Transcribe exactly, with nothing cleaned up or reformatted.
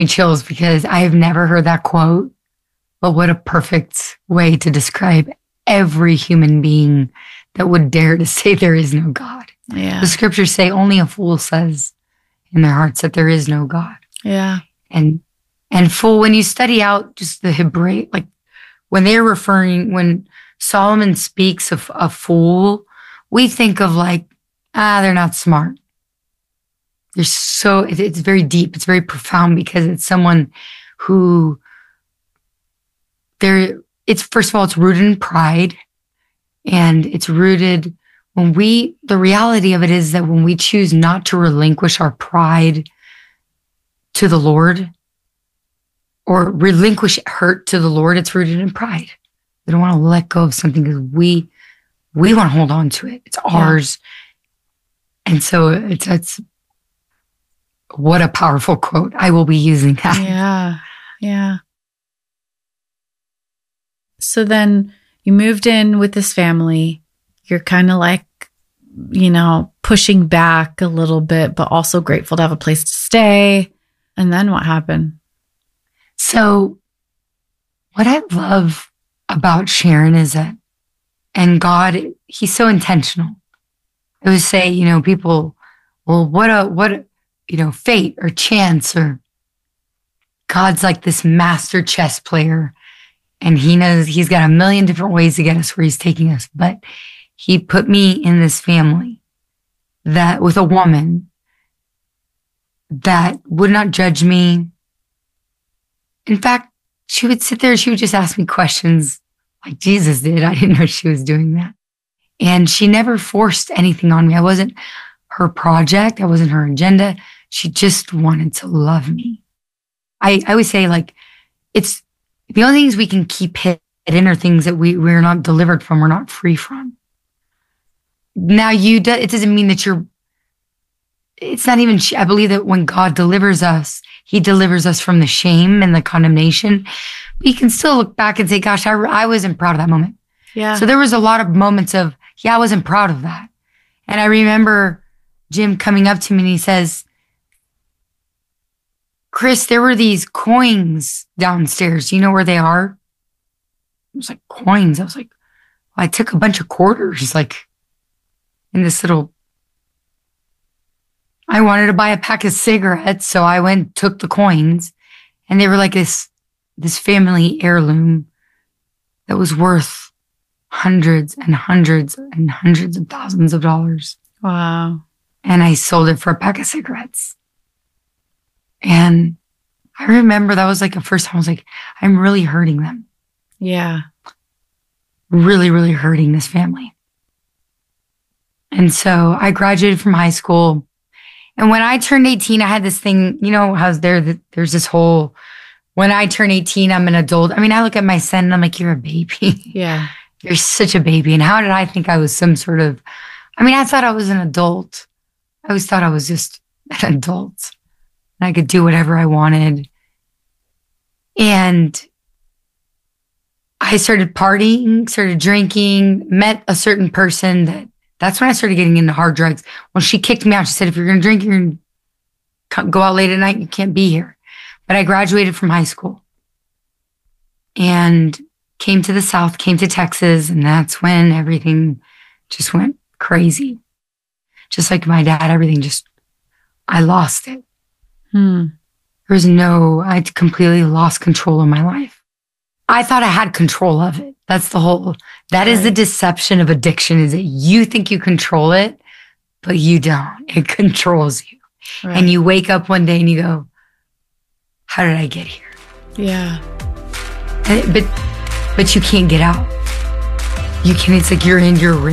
me chills because I have never heard that quote, but what a perfect way to describe every human being that would dare to say there is no God. Yeah. The scriptures say only a fool says in their hearts that there is no God. Yeah. And, and fool, when you study out just the Hebraic, like when they're referring, when Solomon speaks of a fool, we think of like, ah, they're not smart. They're so, it, it's very deep. It's very profound because it's someone who they're, it's first of all, it's rooted in pride, and it's rooted when we, the reality of it is that when we choose not to relinquish our pride to the Lord or relinquish hurt to the Lord, it's rooted in pride. We don't want to let go of something because we, we want to hold on to it. It's ours. Yeah. And so it's, it's, what a powerful quote. I will be using that. Yeah. Yeah. So then you moved in with this family. You're kind of like, you know, pushing back a little bit, but also grateful to have a place to stay. And then what happened? So what I love about Sharon is that, and God, he's so intentional. I would say, you know, people, well, what a, what a, you know, fate or chance, or God's like this master chess player, and he knows he's got a million different ways to get us where he's taking us. But he put me in this family that with a woman that would not judge me. In fact, she would sit there and she would just ask me questions like Jesus did. I didn't know she was doing that. And she never forced anything on me. I wasn't her project. I wasn't her agenda. She just wanted to love me. I, I always say, like, it's the only things we can keep hidden are things that we, we're not delivered from, we're not free from. Now, you do, it doesn't mean that you're, it's not even, I believe that when God delivers us, he delivers us from the shame and the condemnation. But you can still look back and say, gosh, I, I wasn't proud of that moment. Yeah. So there was a lot of moments of, yeah, I wasn't proud of that. And I remember Jim coming up to me and he says, Chris, there were these coins downstairs. Do you know where they are? I was like, coins? I was like, well, I took a bunch of quarters, like in this little, I wanted to buy a pack of cigarettes. So I went, took the coins, and they were like this, this family heirloom that was worth hundreds and hundreds and hundreds of thousands of dollars. Wow. And I sold it for a pack of cigarettes. And I remember that was like the first time I was like, I'm really hurting them. Yeah. Really, really hurting this family. And so I graduated from high school. And when I turned eighteen, I had this thing, you know, how's there, there's this whole, when I turn eighteen, I'm an adult. I mean, I look at my son and I'm like, you're a baby. Yeah. You're such a baby. And how did I think I was some sort of, I mean, I thought I was an adult. I always thought I was just an adult. And I could do whatever I wanted. And I started partying, started drinking, met a certain person that, that's when I started getting into hard drugs. When she kicked me out, she said, if you're going to drink, you're going to go out late at night, you can't be here. But I graduated from high school and came to the South, came to Texas, and that's when everything just went crazy. Just like my dad, everything just, I lost it. Hmm. There was no, I completely lost control of my life. I thought I had control of it. That's the whole, that is the deception of addiction, is that you think you control it, but you don't. It controls you. Right. And you wake up one day and you go, how did I get here? Yeah. And, but, but you can't get out. You can, it's like you're in your